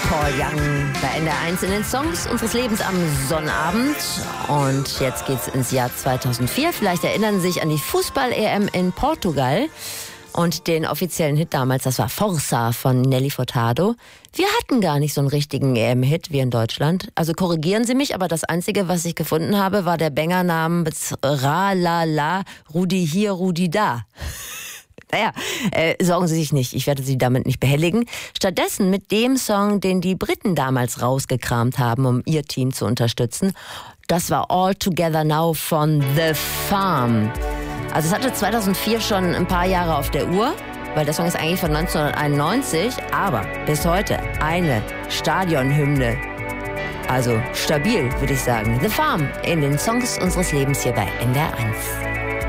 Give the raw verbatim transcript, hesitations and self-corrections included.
Paul Young bei N D R eins in den Songs unseres Lebens am Sonnabend. Und jetzt geht's ins Jahr zweitausendvier. Vielleicht erinnern Sie sich an die Fußball-E M in Portugal und den offiziellen Hit damals, das war Força von Nelly Furtado. Wir hatten gar nicht so einen richtigen E M-Hit wie in Deutschland. Also korrigieren Sie mich, aber das Einzige, was ich gefunden habe, war der Banger namens Ra La La, Rudi hier, Rudi da. Naja, äh, sorgen Sie sich nicht, ich werde Sie damit nicht behelligen. Stattdessen mit dem Song, den die Briten damals rausgekramt haben, um ihr Team zu unterstützen. Das war All Together Now von The Farm. Also es hatte zweitausendvier schon ein paar Jahre auf der Uhr, weil der Song ist eigentlich von neunzehnhunderteinundneunzig, aber bis heute eine Stadionhymne. Also stabil, würde ich sagen. The Farm in den Songs unseres Lebens hier bei N D R eins.